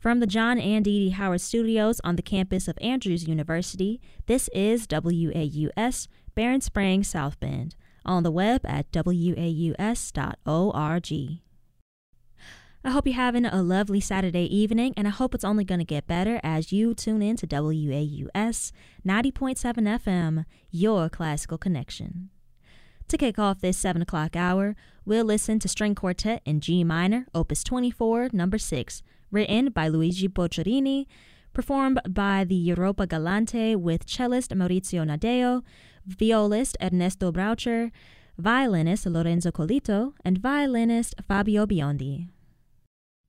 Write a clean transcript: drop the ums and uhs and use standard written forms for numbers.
From the John and Dee Dee Howard Studios on the campus of Andrews University, this is WAUS, Barron Springs, South Bend, on the web at waus.org. I hope you're having a lovely Saturday evening, and I hope it's only going to get better as you tune in to WAUS 90.7 FM, your classical connection. To kick off this 7 o'clock hour, we'll listen to String Quartet in G minor, Opus 24, number 6, written by Luigi Boccherini, performed by the Europa Galante with cellist Maurizio Nadeo, violist Ernesto Braucher, violinist Lorenzo Colito, and violinist Fabio Biondi.